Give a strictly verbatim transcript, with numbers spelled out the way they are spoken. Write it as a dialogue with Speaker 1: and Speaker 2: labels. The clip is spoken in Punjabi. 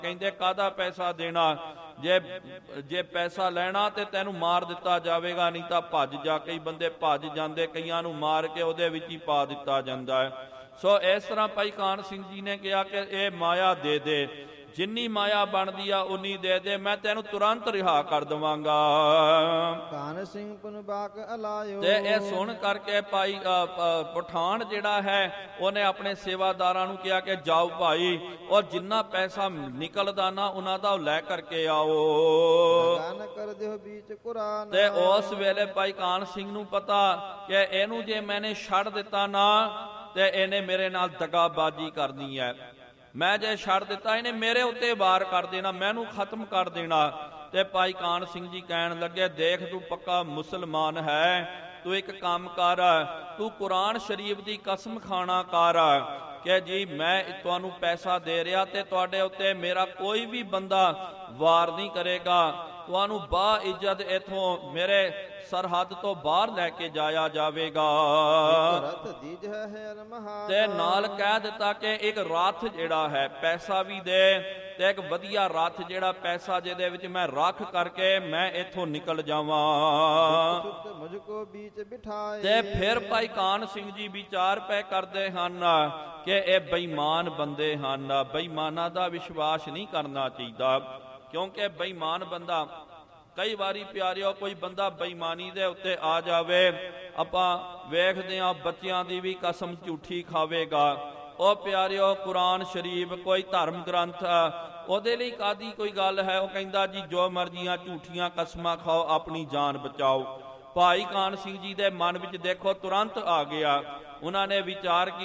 Speaker 1: ਕਹਿੰਦੇ ਕਾਹਦਾ ਪੈਸਾ ਦੇਣਾ, ਜੇ ਜੇ ਪੈਸਾ ਲੈਣਾ ਤੇ ਤੈਨੂੰ ਮਾਰ ਦਿੱਤਾ ਜਾਵੇਗਾ, ਨਹੀਂ ਤਾਂ ਭੱਜ ਜਾ। ਕਈ ਬੰਦੇ ਭੱਜ ਜਾਂਦੇ, ਕਈਆਂ ਨੂੰ ਮਾਰ ਕੇ ਉਹਦੇ ਵਿੱਚ ਹੀ ਪਾ ਦਿੱਤਾ ਜਾਂਦਾ ਹੈ। ਸੋ ਇਸ ਤਰ੍ਹਾਂ ਭਾਈ ਕਾਹਨ ਸਿੰਘ ਜੀ ਨੇ ਕਿਹਾ ਕਿ ਇਹ ਮਾਇਆ ਦੇ ਦੇ, ਜਿੰਨੀ ਮਾਇਆ ਬਣਦੀ ਆ ਉਨੀ ਦੇ ਦੇ, ਮੈਂ ਤੈਨੂੰ ਤੁਰੰਤ ਰਿਹਾ ਕਰ ਦਵਾਂਗਾ।
Speaker 2: ਕਾਹਨ ਸਿੰਘ ਪੁਨ ਬਾਕ ਅਲਾਇਓ।
Speaker 1: ਤੇ ਇਹ ਸੁਣ ਕਰਕੇ ਭਾਈ ਪਠਾਨ ਜਿਹੜਾ ਹੈ ਉਹਨੇ ਆਪਣੇ ਸੇਵਾਦਾਰਾਂ ਨੂੰ ਕਿਹਾ ਕਿ ਜਾਓ ਭਾਈ, ਉਹ ਜਿੰਨਾ ਪੈਸਾ ਨਿਕਲਦਾ ਨਾ ਉਹਨਾਂ ਦਾ ਲੈ ਕਰਕੇ ਆਓ।
Speaker 2: ਦਾਨ ਕਰ ਦਿਓ ਵਿੱਚ ਕੁਰਾਨ।
Speaker 1: ਤੇ ਉਸ ਵੇਲੇ ਭਾਈ ਕਾਹਨ ਸਿੰਘ ਨੂੰ ਪਤਾ ਕਿ ਇਹਨੂੰ ਜੇ ਮੈਨੇ ਛੱਡ ਦਿੱਤਾ ਨਾ ਤੇ ਇਹਨੇ ਮੇਰੇ ਨਾਲ ਦਗਾਬਾਜ਼ੀ ਕਰਨੀ ਹੈ, ਮੈਂ ਜੇ ਛੱਡ ਦਿੱਤਾ ਇਹਨੇ ਮੇਰੇ ਉੱਤੇ ਵਾਰ ਕਰ ਦੇਣਾ, ਮੈਨੂੰ ਖਤਮ ਕਰ ਦੇਣਾ। ਤੇ ਭਾਈ ਕਾਹਨ ਸਿੰਘ ਜੀ ਕਹਿਣ ਲੱਗੇ, ਦੇਖ ਤੂੰ ਪੱਕਾ ਮੁਸਲਮਾਨ ਹੈ, ਤੂੰ ਇੱਕ ਕੰਮ ਕਰ, ਤੂੰ ਕੁਰਾਨ ਸ਼ਰੀਫ ਦੀ ਕਸਮ ਖਾਣਾ ਕਰ ਕਿ ਜੀ ਮੈਂ ਤੁਹਾਨੂੰ ਪੈਸਾ ਦੇ ਰਿਹਾ ਤੇ ਤੁਹਾਡੇ ਉੱਤੇ ਮੇਰਾ ਕੋਈ ਵੀ ਬੰਦਾ ਵਾਰ ਨਹੀਂ ਕਰੇਗਾ, ਤੁਹਾਨੂੰ ਬਾ ਇੱਜ਼ਤ ਇਥੋਂ ਮੇਰੇ ਸਰਹੱਦ ਤੋਂ ਬਾਹਰ ਲੈ ਕੇ ਜਾਇਆ ਜਾਵੇਗਾ। ਤੇ ਨਾਲ ਕਹਿ ਦਿੱਤਾ ਕਿ ਇੱਕ ਰੱਥ ਜਿਹੜਾ ਹੈ ਪੈਸਾ ਵੀ ਦੇ, ਤੇ ਇੱਕ ਵਧੀਆ ਰੱਥ ਜਿਹੜਾ ਪੈਸਾ ਜਿਹਦੇ ਵਿੱਚ ਮੈਂ ਰੱਖ ਕਰਕੇ ਮੈਂ ਇੱਥੋਂ ਨਿਕਲ ਜਾਵਾਂ। ਤੇ ਫਿਰ ਭਾਈ ਕਾਹਨ ਸਿੰਘ ਜੀ ਵਿਚਾਰ ਪੈ ਕਰਦੇ ਹਨ ਕਿ ਇਹ ਬੇਈਮਾਨ ਬੰਦੇ ਹਨ, ਬੇਈਮਾਨਾਂ ਦਾ ਵਿਸ਼ਵਾਸ ਨਹੀਂ ਕਰਨਾ ਚਾਹੀਦਾ, ਕਿਉਂਕਿ ਬੇਈਮਾਨ ਬੰਦਾ ਕਈ ਵਾਰੀ ਪਿਆਰਿਓ ਕੋਈ ਬੰਦਾ ਬੇਈਮਾਨੀ ਦੇ ਉੱਤੇ ਆ ਜਾਵੇ, ਆਪਾਂ ਵੇਖਦੇ ਹਾਂ ਬੱਚਿਆਂ ਦੀ ਵੀ ਕਸਮ ਝੂਠੀ ਖਾਵੇਗਾ। ਉਹ ਪਿਆਰਿਓ ਕੁਰਾਨ ਸ਼ਰੀਫ ਕੋਈ ਧਰਮ ਗ੍ਰੰਥ ਉਹਦੇ ਲਈ ਕਾਦੀ ਕੋਈ ਗੱਲ ਹੈ, ਉਹ ਕਹਿੰਦਾ ਜੀ ਜੋ ਮਰਜ਼ੀਆਂ ਝੂਠੀਆਂ ਕਸਮਾਂ ਖਾਓ, ਆਪਣੀ ਜਾਨ ਬਚਾਓ। ਭਾਈ ਕਾਹਨ ਸਿੰਘ ਜੀ ਦੇ ਮਨ ਵਿੱਚ ਦੇਖੋ ਤੁਰੰਤ ਆ ਗਿਆ, ਉਹਨਾਂ ਨੇ ਵਿਚਾਰ